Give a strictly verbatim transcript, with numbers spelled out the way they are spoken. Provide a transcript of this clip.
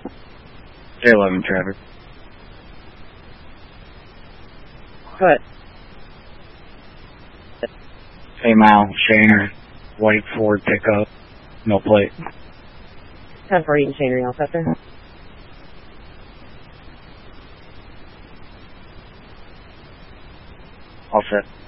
J eleven traffic. Go ahead. Same mile, Shaner, white Ford pickup, no plate. ten for eight and Shaner, all set there. All set.